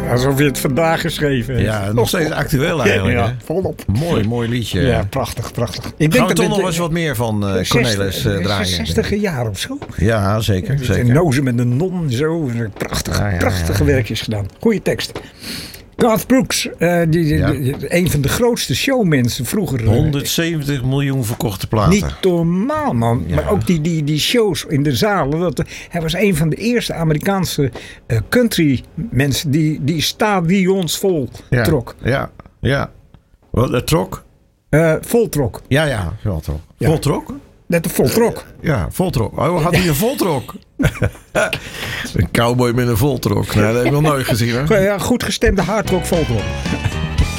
alsof je het vandaag geschreven hebt. Ja, nog steeds actueel eigenlijk. Ja, Hè? volop. Mooi liedje. Ja, prachtig. Ik Gaan we dat toch nog eens wat meer van Cornelis draaien? 60 jaar of zo. Ja, zeker. Een nozen met een non, zo. Prachtige werkjes gedaan. Goeie tekst. Garth Brooks, een van de grootste showmensen vroeger. 170 miljoen verkochte platen. Niet normaal, man. Ja. Maar ook die shows in de zalen. Hij was een van de eerste Amerikaanse country mensen die stadions vol trok. Ja. Wat, trok? Vol trok. Ja, voltrok. Ja. Voltrok? Net een vol trok. Ja, voltrok. Oh, had hij een voltrok? Een cowboy met een voltrok. Nee, dat heb ik nog nooit gezien, hè? Ja, goed gestemde hardrock vol trok.